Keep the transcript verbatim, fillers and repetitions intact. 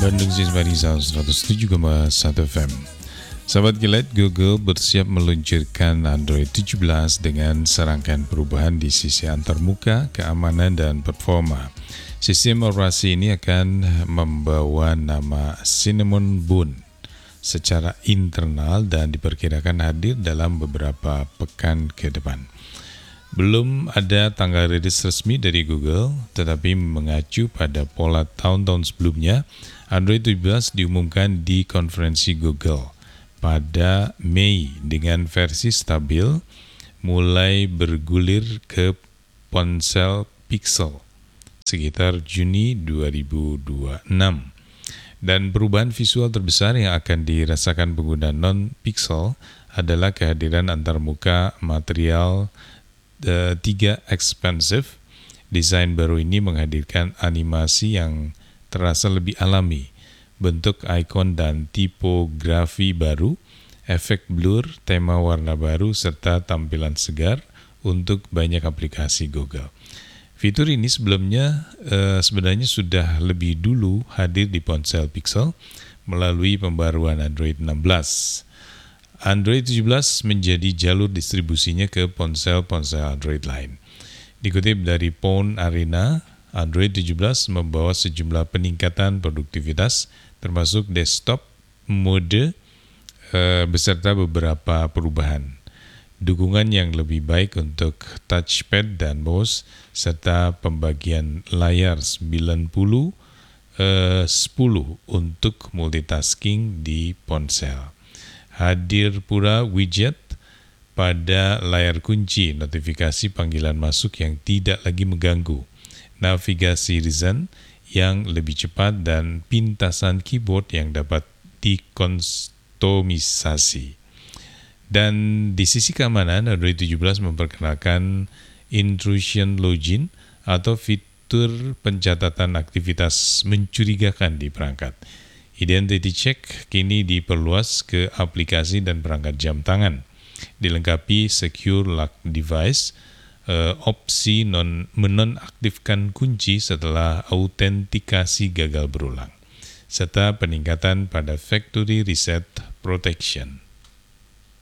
Bandung Simpatisan seratus tujuh koma satu F M. Sahabat Kilat, Google bersiap meluncurkan Android tujuh belas dengan serangkaian perubahan di sisi antarmuka, keamanan, dan performa. Sistem operasi ini akan membawa nama Cinnamon Bun secara internal dan diperkirakan hadir dalam beberapa pekan ke depan. Belum ada tanggal rilis resmi dari Google, tetapi mengacu pada pola tahun-tahun sebelumnya, Android tujuh belas diumumkan di konferensi Google pada Mei dengan versi stabil mulai bergulir ke ponsel Pixel sekitar Juni dua ribu dua puluh enam. Dan perubahan visual terbesar yang akan dirasakan pengguna non-Pixel adalah kehadiran antarmuka material uh, tiga Expansive. Desain baru ini menghadirkan animasi yang terasa lebih alami, bentuk ikon dan tipografi baru, efek blur, tema warna baru, serta tampilan segar untuk banyak aplikasi Google. Fitur ini sebelumnya eh, sebenarnya sudah lebih dulu hadir di ponsel Pixel melalui pembaruan Android enam belas. Android tujuh belas menjadi jalur distribusinya ke ponsel-ponsel Android lain. Dikutip dari Phone Arena, Android tujuh belas membawa sejumlah peningkatan produktivitas termasuk desktop mode eh, beserta beberapa perubahan. Dukungan yang lebih baik untuk touchpad dan mouse serta pembagian layar sembilan puluh sepuluh untuk multitasking di ponsel. Hadir pula widget pada layar kunci, notifikasi panggilan masuk yang tidak lagi mengganggu, navigasi Reason yang lebih cepat, dan pintasan keyboard yang dapat dikustomisasi. Dan di sisi keamanan, Android tujuh belas memperkenalkan intrusion login atau fitur pencatatan aktivitas mencurigakan di perangkat. Identity check kini diperluas ke aplikasi dan perangkat jam tangan. Dilengkapi secure lock device, eh, opsi non menonaktifkan kunci setelah autentikasi gagal berulang, serta peningkatan pada factory reset protection.